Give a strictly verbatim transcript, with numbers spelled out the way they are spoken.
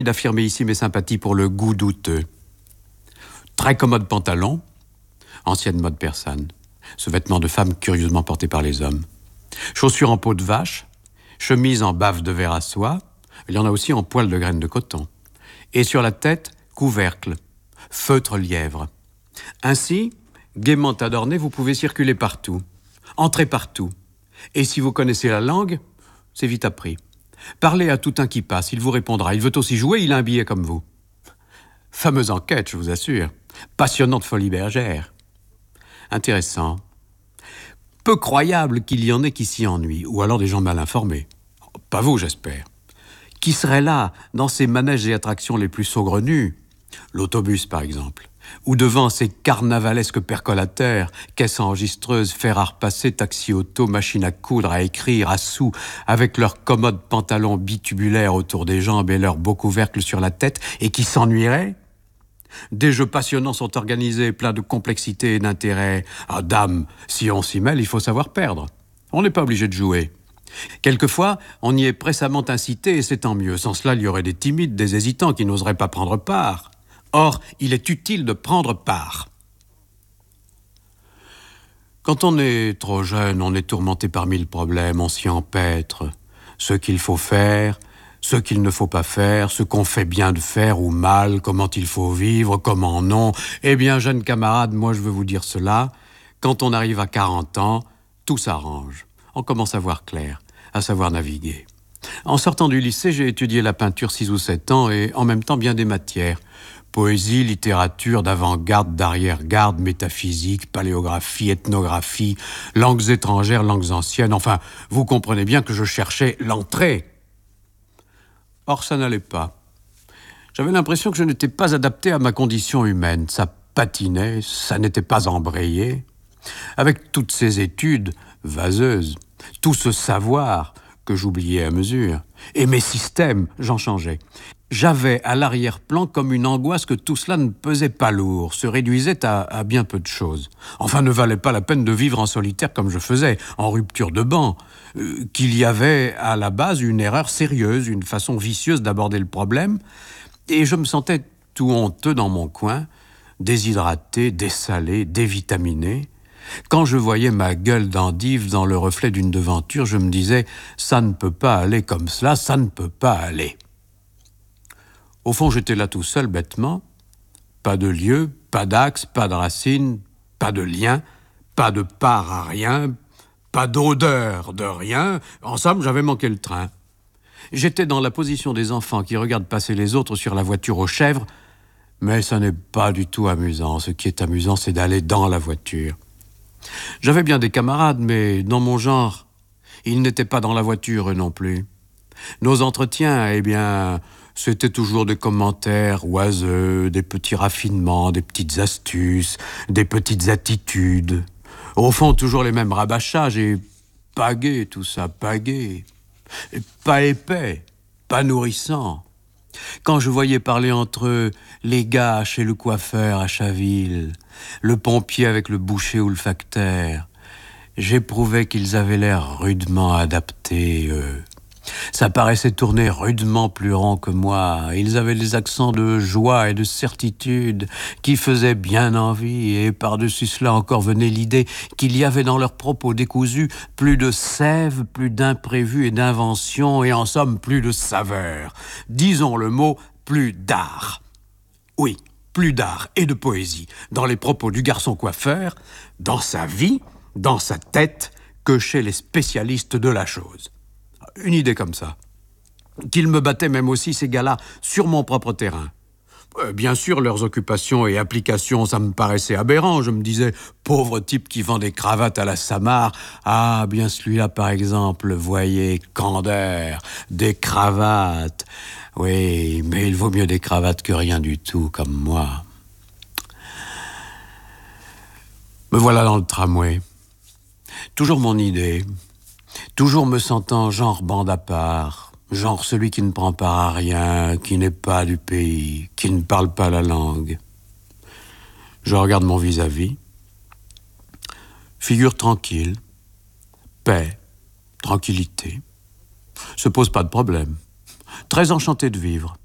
d'affirmer ici mes sympathies pour le goût douteux. Très commode pantalon, ancienne mode persane. Ce vêtement de femme curieusement porté par les hommes. Chaussures en peau de vache, chemise en bave de verre à soie, il y en a aussi en poil de graines de coton. Et sur la tête, couvercle, feutre lièvre. Ainsi, gaiement adorné, vous pouvez circuler partout, entrer partout. Et si vous connaissez la langue, c'est vite appris. Parlez à tout un qui passe, il vous répondra. Il veut aussi jouer, il a un billet comme vous. Fameuse enquête, je vous assure. Passionnante folie bergère. Intéressant. Peu croyable qu'il y en ait qui s'y ennuient, ou alors des gens mal informés. Pas vous, j'espère. Qui serait là, dans ces manèges et attractions les plus saugrenus? L'autobus, par exemple. Ou devant ces carnavalesques percolateurs, caisses enregistreuses, fer à repasser, taxi-auto, machines à coudre, à écrire, à sous, avec leurs commodes pantalons bitubulaires autour des jambes et leurs beaux couvercles sur la tête, et qui s'ennuieraient? Des jeux passionnants sont organisés, pleins de complexité et d'intérêt. Ah, dame, si on s'y mêle, il faut savoir perdre. On n'est pas obligé de jouer. Quelquefois, on y est pressamment incité et c'est tant mieux. Sans cela, il y aurait des timides, des hésitants qui n'oseraient pas prendre part. Or, il est utile de prendre part. Quand on est trop jeune, on est tourmenté par mille problèmes, on s'y empêtre. Ce qu'il faut faire, ce qu'il ne faut pas faire, ce qu'on fait bien de faire ou mal, comment il faut vivre, comment non. Eh bien, jeunes camarades, moi je veux vous dire cela, quand on arrive à quarante ans, tout s'arrange. On commence à voir clair, à savoir naviguer. En sortant du lycée, j'ai étudié la peinture six ou sept ans et en même temps bien des matières. Poésie, littérature, d'avant-garde, d'arrière-garde, métaphysique, paléographie, ethnographie, langues étrangères, langues anciennes. Enfin, vous comprenez bien que je cherchais l'entrée. Or, ça n'allait pas. J'avais l'impression que je n'étais pas adapté à ma condition humaine. Ça patinait, ça n'était pas embrayé. Avec toutes ces études vaseuses, tout ce savoir que j'oubliais à mesure, et mes systèmes, j'en changeais. J'avais à l'arrière-plan comme une angoisse que tout cela ne pesait pas lourd, se réduisait à, à bien peu de choses. Enfin, ne valait pas la peine de vivre en solitaire comme je faisais, en rupture de banc. Euh, qu'il y avait à la base une erreur sérieuse, une façon vicieuse d'aborder le problème, et je me sentais tout honteux dans mon coin, déshydraté, dessalé, dévitaminé. Quand je voyais ma gueule d'endive dans le reflet d'une devanture, je me disais « ça ne peut pas aller comme cela, ça ne peut pas aller ». Au fond, j'étais là tout seul, bêtement. Pas de lieu, pas d'axe, pas de racine, pas de lien, pas de part à rien, pas d'odeur de rien. En somme, j'avais manqué le train. J'étais dans la position des enfants qui regardent passer les autres sur la voiture aux chèvres, mais ça n'est pas du tout amusant. Ce qui est amusant, c'est d'aller dans la voiture. J'avais bien des camarades, mais dans mon genre, ils n'étaient pas dans la voiture, eux non plus. Nos entretiens, eh bien, c'était toujours des commentaires oiseux, des petits raffinements, des petites astuces, des petites attitudes. Au fond, toujours les mêmes rabâchages et pas gai, tout ça, pas gai. Et pas épais, pas nourrissant. Quand je voyais parler entre eux les gars chez le coiffeur à Chaville, le pompier avec le boucher ou le facteur, j'éprouvais qu'ils avaient l'air rudement adaptés, eux. Ça paraissait tourner rudement plus rond que moi. Ils avaient des accents de joie et de certitude qui faisaient bien envie, et par-dessus cela encore venait l'idée qu'il y avait dans leurs propos décousus plus de sève, plus d'imprévu et d'invention, et en somme plus de saveur. Disons le mot, plus d'art. Oui, plus d'art et de poésie dans les propos du garçon coiffeur, dans sa vie, dans sa tête, que chez les spécialistes de la chose. Une idée comme ça. Qu'ils me battaient même aussi, ces gars-là, sur mon propre terrain. Euh, bien sûr, leurs occupations et applications, ça me paraissait aberrant. Je me disais, pauvre type qui vend des cravates à la Samar. Ah, bien celui-là, par exemple, voyez, candeur, des cravates. Oui, mais il vaut mieux des cravates que rien du tout, comme moi. Me voilà dans le tramway. Toujours mon idée. Toujours me sentant genre bande à part, genre celui qui ne prend part à rien, qui n'est pas du pays, qui ne parle pas la langue. Je regarde mon vis-à-vis. Figure tranquille, paix, tranquillité. Se pose pas de problème. Très enchanté de vivre.